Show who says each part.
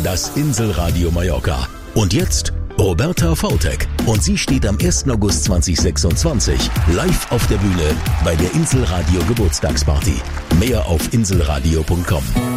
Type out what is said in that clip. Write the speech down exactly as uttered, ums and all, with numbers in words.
Speaker 1: das Inselradio Mallorca. Und jetzt Roberta Vautek. Und sie steht am ersten August zweitausendsechsundzwanzig live auf der Bühne bei der Inselradio Geburtstagsparty. Mehr auf inselradio punkt com.